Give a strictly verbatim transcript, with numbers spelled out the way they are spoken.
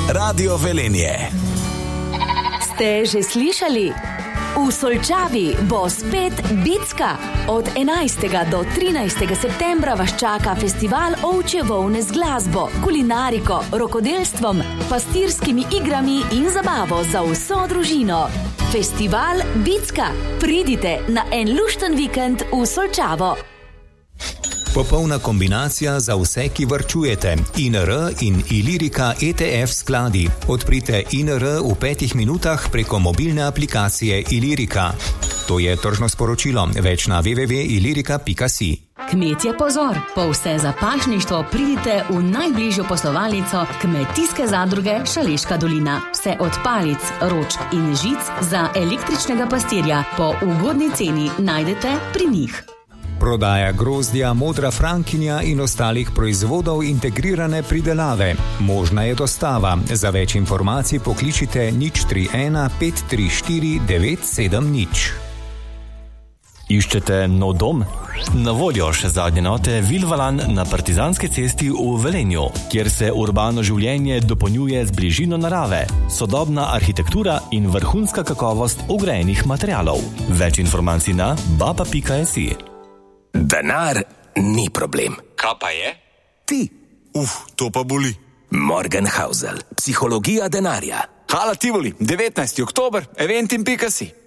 Radio Velenje. Ste že slišali? V Solčavi bo spet Bicka. Od enajstega do trinajstega septembra vas čaka festival ovčje volne z glasbo, kulinariko, rokodelstvom, pastirskimi igrami in zabavo za vso družino. Festival Bicka. Pridite na en lušten vikend v Solčavo. Popolna kombinacija za vse, ki varčujete. I N R in Ilirika E T F skladi. Odprite I N R v petih minutah preko mobilne aplikacije Ilirika. To je tržno sporočilo. Več na w w w pika ilirika pika si. Kmetje pozor! Po vse za pašništvo pridite v najbližjo poslovalnico Kmetijske zadruge Šaleška dolina. Vse od palic, ročk in žic za električnega pastirja po ugodni ceni najdete pri njih. Prodaja grozdja, modra frankinja in ostalih proizvodov integrirane pridelave. Možna je dostava. Za več informacij pokličite nič tri ena pet tri štiri devet sedem nič. Iščete nov dom? Na voljo še zadnje note Vilvalan na Partizanski cesti v Velenju, kjer se urbano življenje dopolnjuje z bližino narave, sodobna arhitektura in vrhunska kakovost vgrajenih materialov. Več informacij na baba pika si. Denar ni problem. Kaj pa je? Ti. Uf, to pa boli. Morgenhausel, psihologija denarja. Hala Tivoli, devetnajsti oktober, eventim pika si.